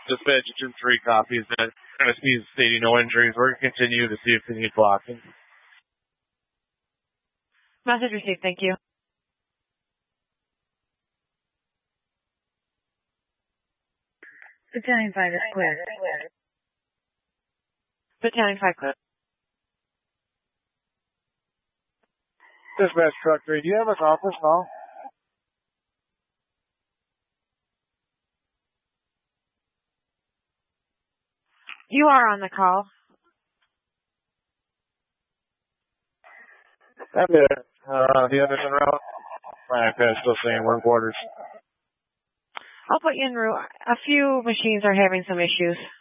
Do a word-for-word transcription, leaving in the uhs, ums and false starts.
Dispatch two three copies that N S P is stating no injuries. We're going to continue to see if we need blocking. Message received. Thank you. Battalion five is clear. Battalion five clear. Dispatch truck three, do you have a office now? You are on the call. That's it. Uh, the Anderson route. My iPad's still saying we're in quarters. I'll put you in route. A few machines are having some issues.